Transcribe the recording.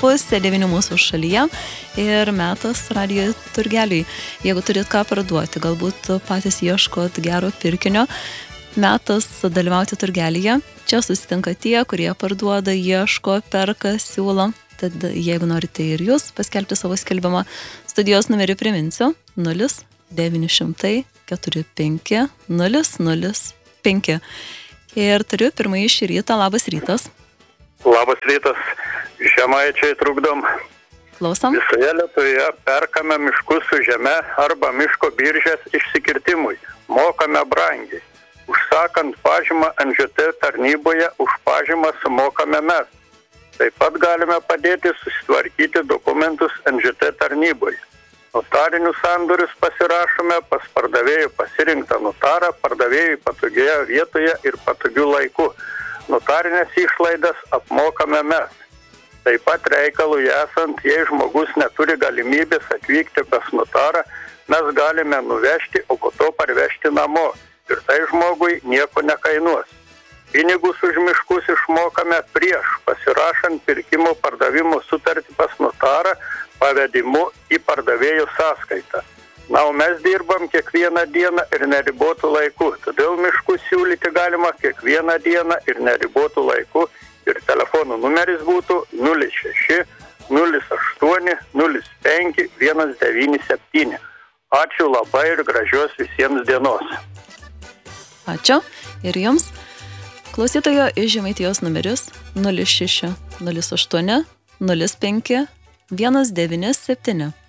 8:30 mūsų šalyje ir metas radijo turgeliui. Jeigu turit ką parduoti, galbūt patys ieškot gero pirkinio, metas dalyvauti turgelyje. Čia susitinka tie, kurie parduoda, ieško, perka, siūlo. Tad jeigu norite ir jūs paskelbti savo skelbimą, studijos numerį priminsiu 0900 45 005. Ir turiu pirmąjį šį rytą. Labas rytas. Labas rytas. Žemaičiai trukdom. Klausom. Visoje Lietuvoje perkame miškus su žeme arba miško biržės išsikirtimui. Mokame brangiai. Užsakant pažymą NŽT tarnyboje, už pažymą sumokame mes. Taip pat galime padėti susitvarkyti dokumentus NŽT tarnyboje. Notarinius sandorius pasirašome pas pardavėjų pasirinktą notarą, pardavėjui patogioje vietoje ir patogiu laiku. Notarinės išlaidas apmokame mes. Taip pat reikalui esant, jei žmogus neturi galimybės atvykti pas notarą, mes galime nuvežti, o po to parvežti namo. Ir tai žmogui nieko nekainuos. Pinigus už miškus išmokame prieš pasirašant pirkimo pardavimo sutartį pas notarą pavedimu į pardavėjo sąskaitą. Na, o mes dirbam kiekvieną dieną ir neribotų laiku. Todėl miškus siūlyti galima kiekvieną dieną ir neribotų laiku. Ir telefonų numeris būtų 06 08 05 197. Ačiū labai ir gražios visiems dienos. Ačiū ir jums. Klausytojo iš Žemaitijos numeris 06 08 05 197.